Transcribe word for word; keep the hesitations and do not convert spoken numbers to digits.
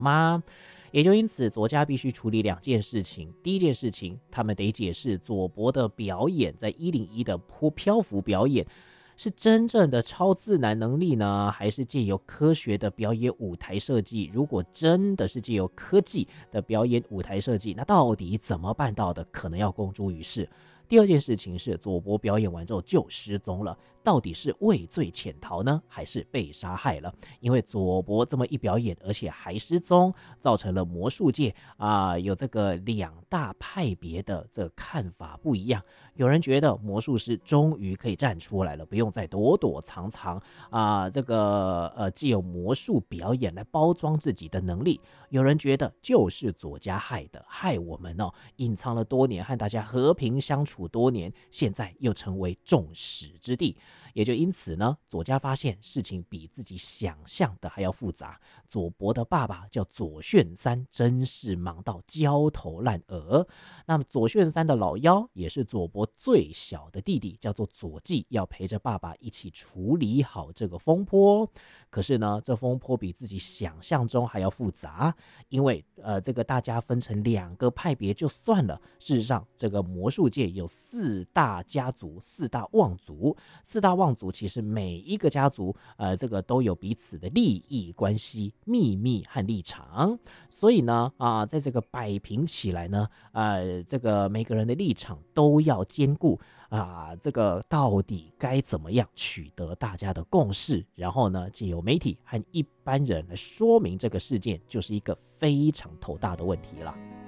吗？也就因此，左家必须处理两件事情。第一件事情，他们得解释左伯的表演，在一零一的坡漂浮表演，是真正的超自然能力呢，还是借由科学的表演舞台设计？如果真的是借由科技的表演舞台设计，那到底怎么办到的？可能要公诸于世。第二件事情是，左伯表演完之后就失踪了，到底是畏罪潜逃呢，还是被杀害了？因为左伯这么一表演，而且还失踪，造成了魔术界啊、有这个两大派别的这个看法不一样。有人觉得魔术师终于可以站出来了，不用再躲躲藏藏啊、这个呃，既有魔术表演来包装自己的能力。有人觉得就是左家害的，害我们哦，隐藏了多年，和大家和平相处多年，现在又成为众矢之的。也就因此呢，左家发现事情比自己想象的还要复杂。左伯的爸爸叫左炫三，真是忙到焦头烂额。那么左炫三的老幺也是左伯最小的弟弟，叫做左季，要陪着爸爸一起处理好这个风波。可是呢，这风波比自己想象中还要复杂，因为呃，这个大家分成两个派别就算了，事实上，这个魔术界有四大家族、四大望族，四大望族其实每一个家族，呃，这个都有彼此的利益关系、秘密和立场，所以呢，啊，在这个摆平起来呢，呃，这个每个人的立场都要兼顾。啊，这个到底该怎么样取得大家的共识？然后呢，借由媒体和一般人来说明这个事件，就是一个非常头大的问题了。